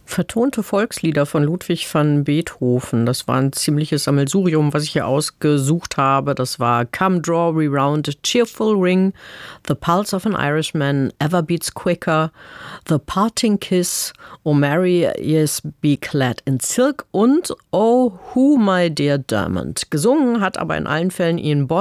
Vertonte Volkslieder von Ludwig van Beethoven. Das war ein ziemliches Sammelsurium, was ich hier ausgesucht habe. Das war Come Draw We Round a Cheerful Ring, The Pulse of an Irishman, Ever Beats Quicker, The Parting Kiss, O Mary, Yes Be Clad in Silk und Oh Who My Dear Dermot. Gesungen hat aber in allen Fällen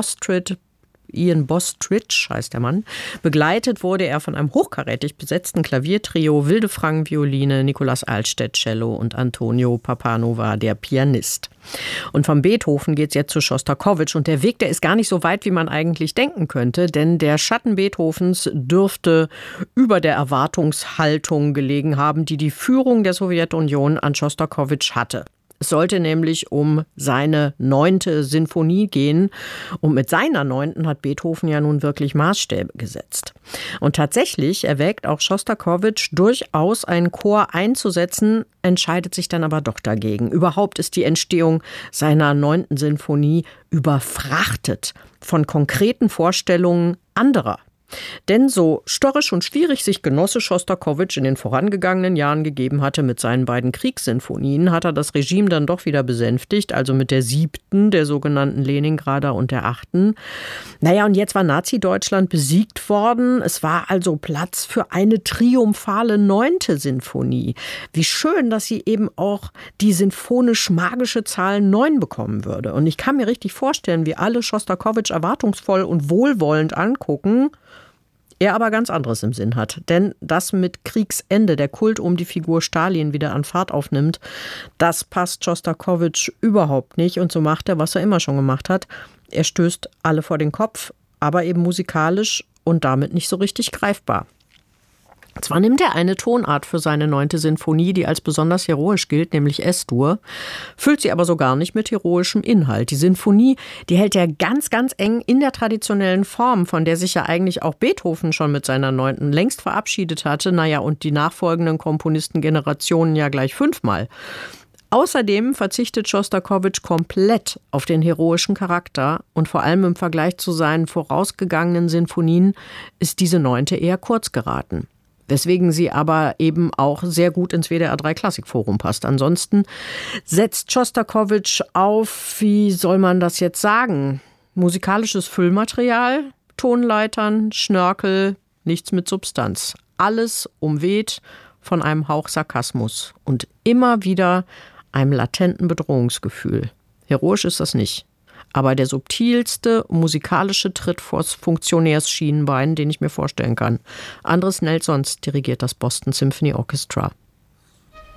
Ian Bostridge heißt der Mann. Begleitet wurde er von einem hochkarätig besetzten Klaviertrio, Wilde Frank Violine, Nicolas Alstedt Cello und Antonio Papanova, der Pianist. Und vom Beethoven geht's jetzt zu Schostakowitsch und der Weg, der ist gar nicht so weit, wie man eigentlich denken könnte, denn der Schatten Beethovens dürfte über der Erwartungshaltung gelegen haben, die die Führung der Sowjetunion an Schostakowitsch hatte. Es sollte nämlich um seine 9. Sinfonie gehen. Und mit seiner 9. hat Beethoven ja nun wirklich Maßstäbe gesetzt. Und tatsächlich erwägt auch Schostakowitsch durchaus einen Chor einzusetzen, entscheidet sich dann aber doch dagegen. Überhaupt ist die Entstehung seiner 9. Sinfonie überfrachtet von konkreten Vorstellungen anderer. Denn so störrisch und schwierig sich Genosse Schostakowitsch in den vorangegangenen Jahren gegeben hatte mit seinen beiden Kriegssinfonien, hat er das Regime dann doch wieder besänftigt, also mit der 7., der sogenannten Leningrader und der 8. Naja, und jetzt war Nazi-Deutschland besiegt worden. Es war also Platz für eine triumphale 9. Sinfonie. Wie schön, dass sie eben auch die sinfonisch-magische Zahl 9 bekommen würde. Und ich kann mir richtig vorstellen, wie alle Schostakowitsch erwartungsvoll und wohlwollend angucken, er aber ganz anderes im Sinn hat. Denn dass mit Kriegsende der Kult um die Figur Stalin wieder an Fahrt aufnimmt, das passt Schostakowitsch überhaupt nicht. Und so macht er, was er immer schon gemacht hat. Er stößt alle vor den Kopf, aber eben musikalisch und damit nicht so richtig greifbar. Zwar nimmt er eine Tonart für seine 9. Sinfonie, die als besonders heroisch gilt, nämlich S-Dur, füllt sie aber so gar nicht mit heroischem Inhalt. Die Sinfonie, die hält er ganz, ganz eng in der traditionellen Form, von der sich ja eigentlich auch Beethoven schon mit seiner 9. längst verabschiedet hatte. Naja, und die nachfolgenden Komponistengenerationen ja gleich 5-mal. Außerdem verzichtet Schostakowitsch komplett auf den heroischen Charakter und vor allem im Vergleich zu seinen vorausgegangenen Sinfonien ist diese 9. eher kurz geraten. Weswegen sie aber eben auch sehr gut ins WDR 3 Klassikforum passt. Ansonsten setzt Schostakowitsch auf, wie soll man das jetzt sagen, musikalisches Füllmaterial, Tonleitern, Schnörkel, nichts mit Substanz. Alles umweht von einem Hauch Sarkasmus und immer wieder einem latenten Bedrohungsgefühl. Heroisch ist das nicht. Aber der subtilste musikalische Tritt vors Funktionärsschienenbein, den ich mir vorstellen kann. Andres Nelsons dirigiert das Boston Symphony Orchestra.